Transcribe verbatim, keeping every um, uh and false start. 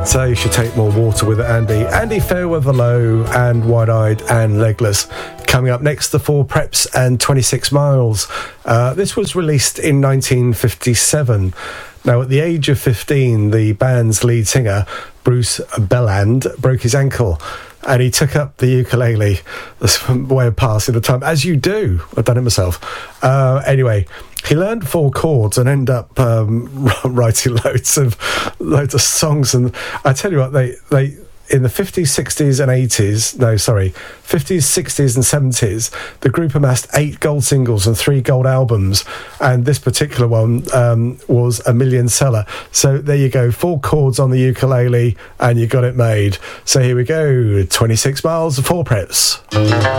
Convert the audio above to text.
So you should take more water with it, Andy. Andy Fairweather Low and Wide Eyed and Legless. Coming up next, The Four Preps and twenty-six miles. Uh, this was released in nineteen fifty-seven. Now, at the age of fifteen, the band's lead singer, Bruce Belland, broke his ankle and he took up the ukulele. That's a way of passing the time, as you do. I've done it myself. Uh, anyway, he learned four chords and ended up um, writing loads of loads of songs. And I tell you what, they they in the fifties, sixties and eighties, no, sorry, fifties, sixties and seventies, the group amassed eight gold singles and three gold albums. And this particular one um, was a million seller. So there you go, four chords on the ukulele and you got it made. So here we go, twenty-six miles, Four Preps.